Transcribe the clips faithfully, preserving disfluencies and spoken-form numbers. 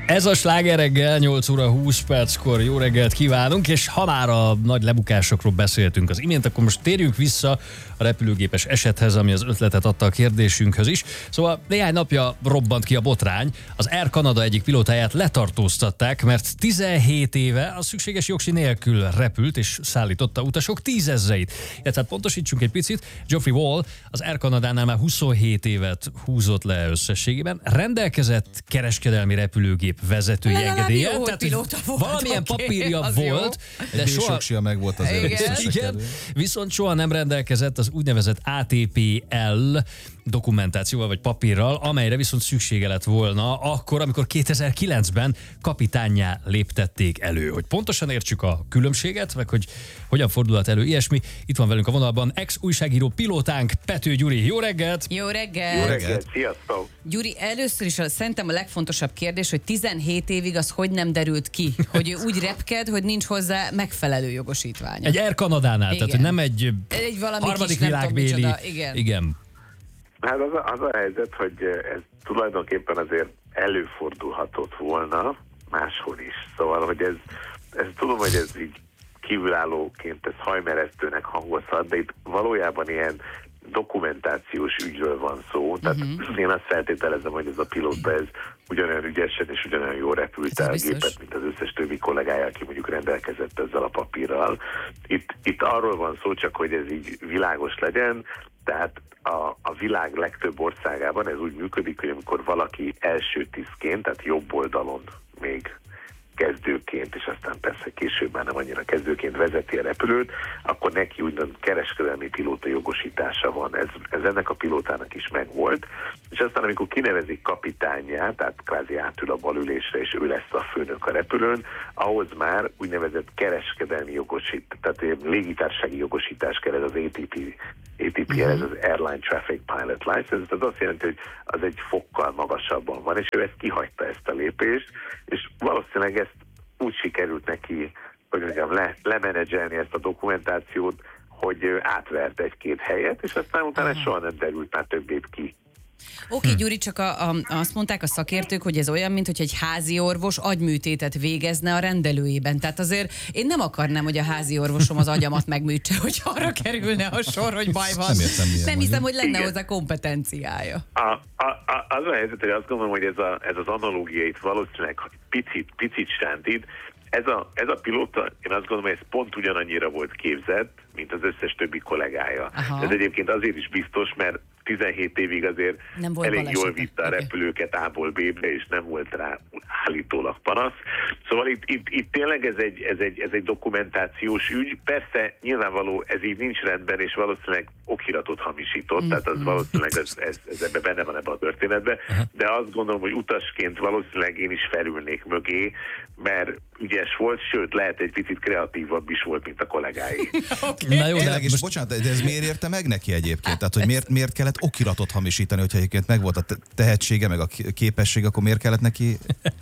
Ez a Sláger reggel, nyolc óra húsz perckor jó reggelt kívánunk, és ha már a nagy lebukásokról beszéltünk az imént, akkor most térjünk vissza a repülőgépes esethez, ami az ötletet adta a kérdésünkhöz is. Szóval néhány napja robbant ki a botrány, az Air Canada egyik pilótáját letartóztatták, mert tizenhét éve a szükséges jogsi nélkül repült és szállította utasok tízezreit. Ja, tehát pontosítsunk egy picit, Geoffrey Wall az Air Canadánál már huszonhét évet húzott le összességében, rendelkezett kereskedelmi repülőgép vezetői engedélye, tehát valamilyen okay, papírja volt, jó. De soha meg volt az igen, igen, viszont soha nem rendelkezett az úgynevezett á té pé el dokumentációval vagy papírral, amelyre viszont szüksége lett volna akkor, amikor kétezer-kilencben kapitánnyá léptették elő. Hogy pontosan értsük a különbséget, meg hogy hogyan fordulhat elő ilyesmi. Itt van velünk a vonalban ex-újságíró pilótánk, Pető Gyuri. Jó reggelt! Jó reggelt! Jó reggelt, sziasztok! Gyuri, először is a, szerintem a legfontosabb kérdés, hogy tizenhét évig az hogy nem derült ki, hogy ő úgy repked, hogy nincs hozzá megfelelő jogosítványa. Egy Air Canadánál, igen. tehát hogy nem egy, egy harmadik világbéli. Igen. igen. Hát az a, az a helyzet, hogy ez tulajdonképpen azért előfordulhatott volna máshol is. Szóval, hogy ez, ez tudom, hogy ez így kívülállóként ez hajmeresztőnek hangozhat, de itt valójában ilyen dokumentációs ügyről van szó. Tehát uh-huh. én azt feltételezem, hogy ez a pilóta ez ugyanolyan ügyesen és ugyanolyan jól repült el a gépet, mint az összes többi kollégája, aki mondjuk rendelkezett ezzel a papírral. Itt, itt arról van szó csak, hogy ez így világos legyen, tehát a, a világ legtöbb országában ez úgy működik, hogy amikor valaki első tisztként, tehát jobb oldalon még kezdőként, és aztán persze később már nem annyira kezdőként vezeti a repülőt, akkor neki úgymond kereskedelmi pilóta jogosítása van. Ez, ez ennek a pilótának is megvolt. És aztán amikor kinevezik kapitánját, tehát kvázi átül a balülésre, és ő lesz a főnök a repülőn, ahhoz már úgynevezett kereskedelmi jogosítás, tehát légitársasági jogosítás kell, ez az á té pé, á té pé, ez az Airline Traffic Pilot License, ez azt jelenti, hogy az egy fokkal magasabban van, és ő ezt kihagyta ezt a lépést, és valószínűleg ezt úgy sikerült neki, hogy mondjam, le, lemenedzselni ezt a dokumentációt, hogy átvert egy-két helyet, és aztán utána uh-huh. soha nem derült már többé ki. Oké, okay, Gyuri, csak a, a, azt mondták a szakértők, hogy ez olyan, mint hogy egy házi orvos agyműtétet végezne a rendelőjében. Tehát azért én nem akarnám, hogy a házi orvosom az agyamat megműtse, hogy arra kerülne a sor, hogy baj van. Nem értem, nem hiszem, hogy lenne igen. hozzá kompetenciája. A, a, a, az a helyzet, hogy azt gondolom, hogy ez, a, ez az analógia itt valószínűleg picit, picit sántít. Ez a, ez a pilóta, én azt gondolom, hogy ez pont ugyanannyira volt képzett, mint az összes többi kollégája. Aha. Ez egyébként azért is biztos, mert tizenhét évig azért elég balesete. Jól vitte a repülőket A-ból B-be, és nem volt rá állítólag panasz. Szóval itt, itt, itt tényleg ez egy, ez, egy, ez egy dokumentációs ügy. Persze nyilvánvaló ez így nincs rendben, és valószínűleg okiratot hamisított, mm. tehát az valószínűleg ez, ez, ez ebben benne van ebben a történetben, de azt gondolom, hogy utasként valószínűleg én is felülnék mögé, mert ügyes volt, sőt, lehet egy picit kreatívabb is volt, mint a kollégái. Okay. Na jó, de és most... bocsánat, de ez miért érte meg neki egyébként? Tehát, hogy miért, miért kellett okiratot hamisítani, hogyha egyébként megvolt a tehetsége, meg a képessége, akkor miért kellett neki...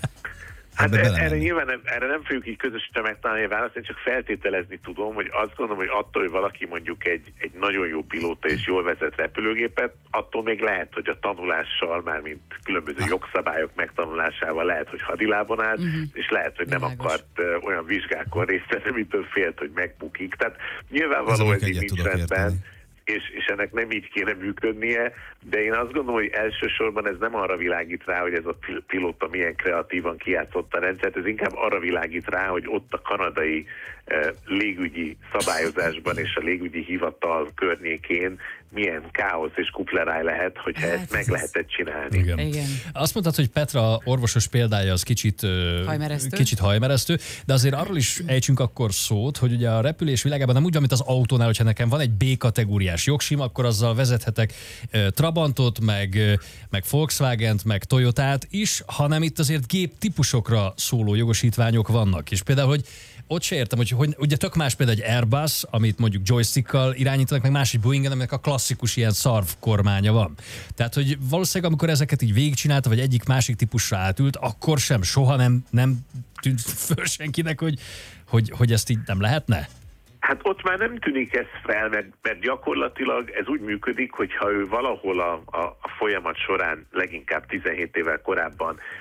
Hát erre nyilván nem, erre nem fogjuk így közösen megtalálni a választ, én csak feltételezni tudom, hogy azt gondolom, hogy attól, hogy valaki mondjuk egy, egy nagyon jó pilóta és jól vezet repülőgépet, attól még lehet, hogy a tanulással, már mint különböző ah. jogszabályok megtanulásával lehet, hogy hadilában állt, uh-huh. és lehet, hogy nem Világos. akart uh, olyan vizsgákon részt venni, mitől félt, hogy megbukik. Tehát nyilvánvaló, ez így nincs rendben. És, és ennek nem így kéne működnie, de én azt gondolom, hogy elsősorban ez nem arra világít rá, hogy ez a pilóta milyen kreatívan kijátszotta a rendszert, ez inkább arra világít rá, hogy ott a kanadai eh, légügyi szabályozásban és a légügyi hivatal környékén milyen káosz és kupleráj lehet, hogyha hát, ezt meg lehetett csinálni. Igen. Igen. Azt mondtad, hogy Petra orvosos példája az kicsit hajmeresztő. kicsit hajmeresztő, de azért arról is ejtsünk akkor szót, hogy ugye a repülés világában nem úgy van, mint az autónál, hogyha nekem van egy B-kategóriás jogsim, akkor azzal vezethetek Trabantot, meg, meg Volkswagent, meg Toyotát is, hanem itt azért gép típusokra szóló jogosítványok vannak. És például, hogy ott se értem, hogy, hogy ugye tök más például egy Airbus, amit mondjuk joystickkal irányítanak, meg másik Boeing, aminek a klasszikus ilyen szarv kormánya van. Tehát, hogy valószínűleg amikor ezeket így végigcsinálta, vagy egyik másik típusra átült, akkor sem, soha nem, nem tűnt föl senkinek, hogy, hogy, hogy ezt így nem lehetne? Hát ott már nem tűnik ez fel, mert, mert gyakorlatilag ez úgy működik, hogyha ő valahol a, a, a folyamat során leginkább tizenhét évvel korábban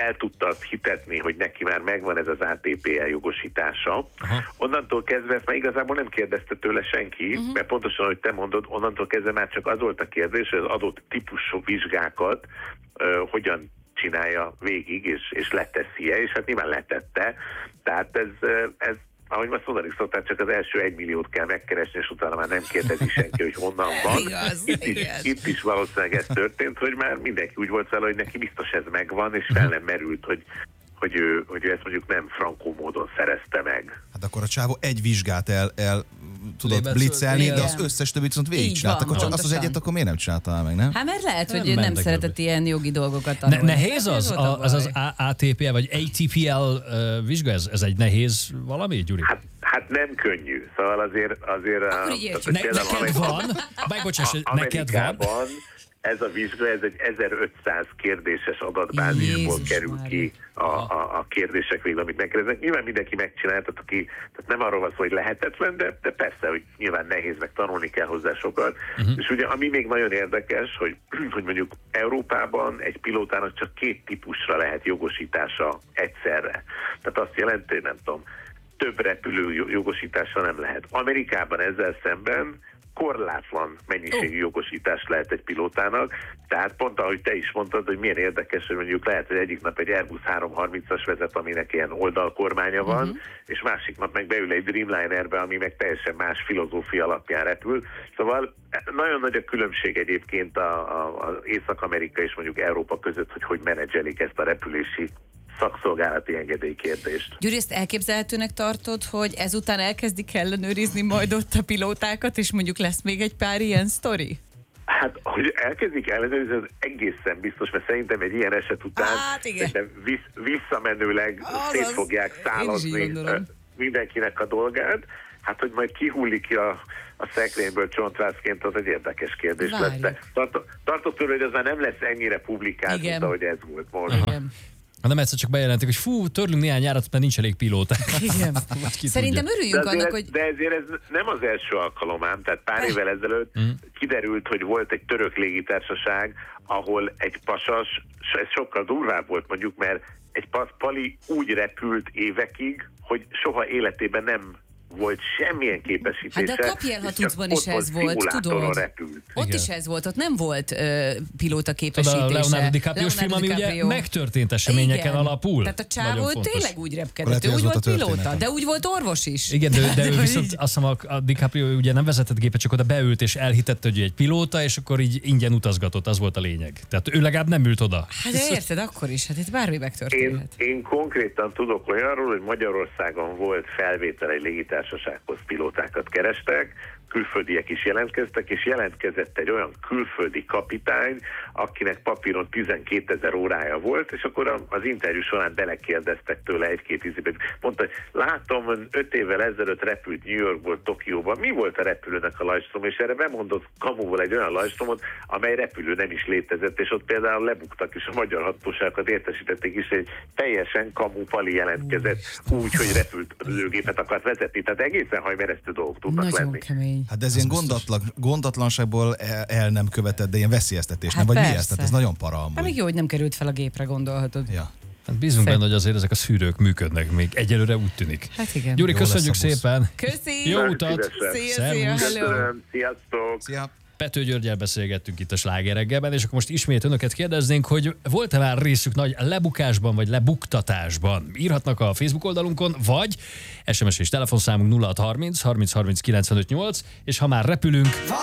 el tudta azt hitetni, hogy neki már megvan ez az á té pé el jogosítása. Aha. Onnantól kezdve ezt már igazából nem kérdezte tőle senki, uh-huh. mert pontosan, ahogy te mondod, onnantól kezdve már csak az volt a kérdés, hogy az adott típusú vizsgákat uh, hogyan csinálja végig, és, és leteszi-e, és hát nyilván letette. Tehát ez, ez ahogy azt mondani szokták, csak az első egy milliót kell megkeresni, és utána már nem kérdezi senki, hogy honnan van. Igaz, itt, is, igaz. itt is valószínűleg ez történt, hogy már mindenki úgy volt vele, hogy neki biztos ez megvan, és fel nem merült, hogy, hogy, ő, hogy ő ezt mondjuk nem frankó módon szerezte meg. Hát akkor a csávó egy vizsgát el, el tudott blitzelni, de az összes többit viszont végigcsináltak. Akkor csak azt az egyet, akkor miért nem csinálta meg, nem? Hát mert lehet, hogy Nem ő nem mentek szeretett ebbe. ilyen jogi dolgokat tanulni. Ne, nehéz Ez az, volt a, a az, az baj. á té pé el vagy á té pé el uh, vizsga, ez, ez egy nehéz valami, Gyuri? Hát, hát nem könnyű, szóval azért... azért Akkor így értjük. Ne, neked van, bár bocsáss, neked van. Amerikában ez a vizsga, ez egy ezerötszáz kérdéses adatbázisból Jézus kerül Mária. ki a, a, a kérdések végül, amit megkérdeznek. Nyilván mindenki megcsinálja, tehát, aki, tehát nem arról van szó, hogy lehetetlen, de, de persze, hogy nyilván nehéz, meg tanulni kell hozzá sokat. Uh-huh. És ugye ami még nagyon érdekes, hogy, hogy mondjuk Európában egy pilótának csak két típusra lehet jogosítása egyszerre. Tehát azt jelenti, hogy nem tudom, több repülő jogosítása nem lehet. Amerikában ezzel szemben korlátlan mennyiségű jogosítást lehet egy pilótának, tehát pont ahogy te is mondtad, hogy milyen érdekes, hogy mondjuk lehet, hogy egyik nap egy Airbus háromszázharmincas vezet, aminek ilyen oldalkormánya van, uh-huh. és másik nap meg beül egy Dreamlinerbe, ami meg teljesen más filozófia alapján repül. Szóval nagyon nagy a különbség egyébként az Észak-Amerika és mondjuk Európa között, hogy hogy menedzselik ezt a repülési szakszolgálati engedélykérdést. Gyuri, ezt elképzelhetőnek tartod, hogy ezután elkezdik ellenőrizni majd ott a pilótákat, és mondjuk lesz még egy pár ilyen sztori? Hát, hogy elkezdik ellenőrizni, az egészen biztos, mert szerintem egy ilyen eset után hát, vissz, visszamenőleg szét fogják szállazni mindenkinek a dolgát. Hát, hogy majd kihullik ki a, a szekrényből csontvászként, az egy érdekes kérdés lesz. De tartok, tartok tőle, hogy ez már nem lesz ennyire publikált, mint ahogy ez volt most. Igen. Ha nem egyszer csak bejelentik, hogy fú, törlünk néhány járat, mert nincs elég pilóta. Igen. Szerintem örüljünk de annak, ez, hogy... De ezért ez nem az első alkalom ám, tehát pár évvel ezelőtt mm. kiderült, hogy volt egy török légitársaság, ahol egy pasas, ez sokkal durvább volt mondjuk, mert egy pali úgy repült évekig, hogy soha életében nem volt semmilyen képesítése. Hát de a Kapjelhatúcban is ez volt, tudod? Repült. Ott Igen. is ez volt, ott nem volt uh, pilóta képesítése. Tudod, a Leonardo DiCaprio-s film, ami ugye megtörtént eseményeken Igen. alapul. Tehát a csávó tényleg úgy repkedett, ő Lehet, úgy volt volt a pilóta, de úgy volt orvos is. Igen, de, de ő viszont azt hiszem, a, a DiCaprio ugye nem vezetett gépet, csak oda beült és elhitette, hogy ő egy pilóta, és akkor így ingyen utazgatott, az volt a lényeg. Tehát ő legalább nem ült oda. Hát de érted, akkor is, hát itt bármi megtörténhet. Én, én konkrétan tudok olyanról, hogy Magyarországon volt felvétel egy légitársasághoz, pilótákat kerestek, külföldiek is jelentkeztek, és jelentkezett egy olyan külföldi kapitány, akinek papíron tizenkétezer órája volt, és akkor az interjú során belekérdeztek tőle egy-két ízében. Mondta, hogy látom, öt évvel ezelőtt repült New Yorkból Tokióba, mi volt a repülőnek a lajstrom, és erre bemondott kamuval egy olyan lajstromot, amely repülő nem is létezett, és ott például lebuktak, és a magyar hatóságokat értesítették is, hogy teljesen kamu pali jelentkezett úgy, hogy repült repülőgépet akart vezetni, tehát egészen hajmeresztő dolgok tudnak Nagyon lenni. kemény. Hát de ez ilyen gondatlan, gondatlanságból el, el nem követett, de ilyen veszélyeztetés, Hát nem? Vagy mi persze. ez? Tehát ez nagyon para amúgy. Hát még jó, hogy nem került fel a gépre, gondolhatod. Ja. Hát bízunk Szép. benne, hogy azért ezek a szűrők működnek még. Egyelőre úgy tűnik. Hát igen. Gyuri, Jó köszönjük lesz a busz. szépen. Köszi! Jó Nagyon utat! szívesen. Szia, Szervusz. szia, hello! Köszönöm, sziasztok! Szia! Pető Györggyel beszélgettünk itt a Sláger reggelben, és akkor most ismét önöket kérdeznénk, hogy volt-e már részük nagy lebukásban, vagy lebuktatásban? Írhatnak a Facebook oldalunkon, vagy es em es és telefonszámunk nulla hat harminc harminc harminc kilencvenöt nyolc, és ha már repülünk,